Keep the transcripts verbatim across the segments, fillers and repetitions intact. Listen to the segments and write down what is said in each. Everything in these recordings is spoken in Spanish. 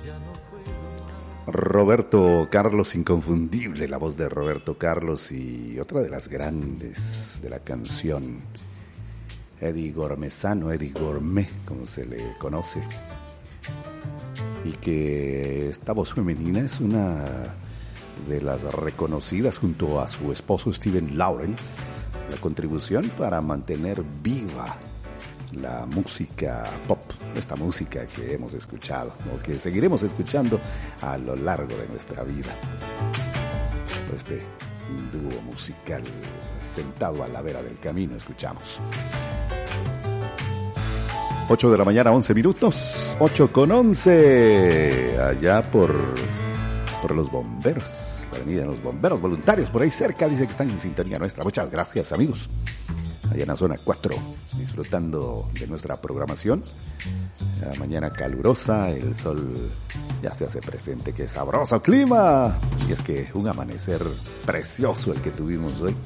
Roberto Carlos, inconfundible la voz de Roberto Carlos, y otra de las grandes de la canción, Eddie Gormezano, Eddie Gourmet, como se le conoce, y que esta voz femenina es una de las reconocidas junto a su esposo Steven Lawrence, la contribución para mantener viva la música pop, esta música que hemos escuchado o que seguiremos escuchando a lo largo de nuestra vida. Este dúo musical sentado a la vera del camino escuchamos. ocho de la mañana, once minutos, ocho con once, allá por, por los bomberos, la avenida de los bomberos voluntarios, por ahí cerca, dice que están en sintonía nuestra. Muchas gracias, amigos. Allá en la zona cuatro, disfrutando de nuestra programación. La mañana calurosa, el sol ya se hace presente. ¡Qué sabroso clima! Y es que un amanecer precioso el que tuvimos hoy,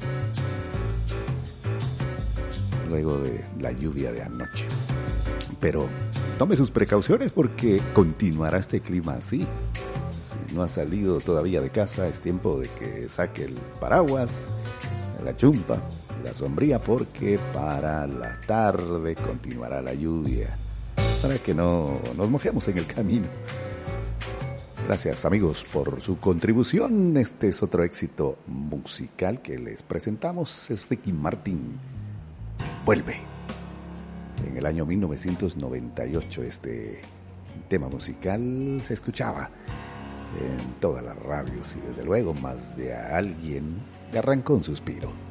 luego de la lluvia de anoche. Pero tome sus precauciones porque continuará este clima así. Si no ha salido todavía de casa, es tiempo de que saque el paraguas, la chumpa, la sombría, porque para la tarde continuará la lluvia, para que no nos mojemos en el camino. Gracias, amigos, por su contribución. Este es otro éxito musical que les presentamos, es Ricky Martin, Vuelve. En el año mil novecientos noventa y ocho este tema musical se escuchaba en todas las radios y desde luego más de a alguien le arrancó un suspiro.